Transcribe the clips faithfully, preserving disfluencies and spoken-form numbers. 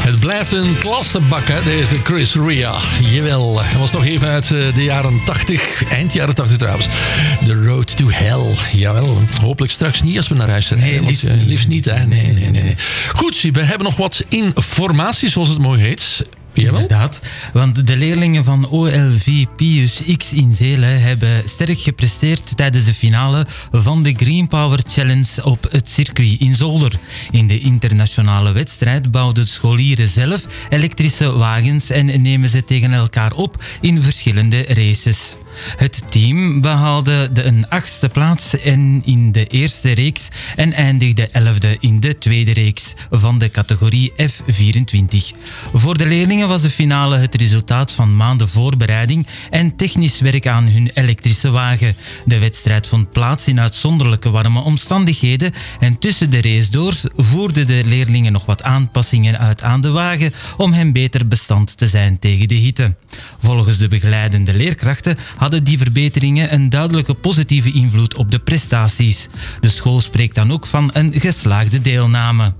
Het blijft een klassebak, hè, deze Chris Rea. Jawel, hij was nog even uit de jaren tachtig, eind jaren tachtig trouwens. The Road to Hell. Jawel, hopelijk straks niet als we naar huis zijn. Nee, liefst, want, uh, niet. liefst niet. Hè? Nee, nee, nee, nee. Goed, we hebben nog wat informatie, zoals het mooi heet. Jawel. Inderdaad, want de leerlingen van O L V Pius X in Zelen hebben sterk gepresteerd tijdens de finale van de Green Power Challenge op het circuit in Zolder. In de internationale wedstrijd bouwden scholieren zelf elektrische wagens en nemen ze tegen elkaar op in verschillende races. Het team behaalde de een achtste plaats en in de eerste reeks en eindigde elfde in de tweede reeks van de categorie F vierentwintig. Voor de leerlingen was de finale het resultaat van maanden voorbereiding en technisch werk aan hun elektrische wagen. De wedstrijd vond plaats in uitzonderlijke warme omstandigheden en tussen de race door voerden de leerlingen nog wat aanpassingen uit aan de wagen om hen beter bestand te zijn tegen de hitte. Volgens de begeleidende leerkrachten hadden die verbeteringen een duidelijke positieve invloed op de prestaties. De school spreekt dan ook van een geslaagde deelname.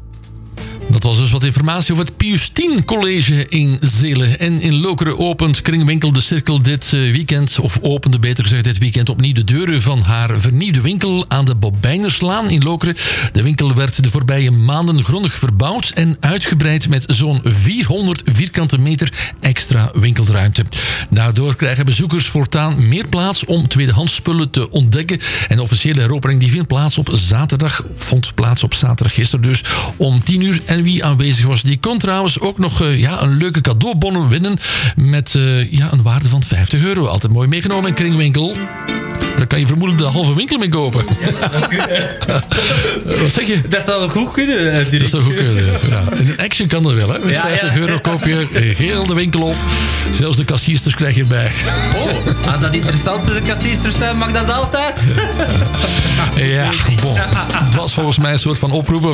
Dat was dus wat informatie over het Pius tien College in Zelen. En in Lokeren opent Kringwinkel de Cirkel dit weekend, of opende beter gezegd dit weekend opnieuw de deuren van haar vernieuwde winkel aan de Bobijnerslaan in Lokeren. De winkel werd de voorbije maanden grondig verbouwd en uitgebreid met zo'n vierhonderd vierkante meter extra winkelruimte. Daardoor krijgen bezoekers voortaan meer plaats om tweedehands spullen te ontdekken. En de officiële heropening die vindt plaats op zaterdag, vond plaats op zaterdag gisteren dus, om tien uur. En wie aanwezig was, die kon trouwens ook nog uh, ja, een leuke cadeaubonnen winnen met uh, ja, een waarde van vijftig euro. Altijd mooi meegenomen in Kringwinkel. Daar kan je vermoedelijk de halve winkel mee kopen. Ja, dat zou kunnen. Wat zeg je? Dat zou goed kunnen, Dirk. Dat zou goed kunnen, ja. En in Action kan dat wel, hè. Met ja, vijftig ja. euro koop je heel de winkel op. Zelfs de kassiersters krijg je erbij. Oh, als dat interessante kassiersters zijn, mag dat altijd. Ja, bon. Het was volgens mij een soort van oproep.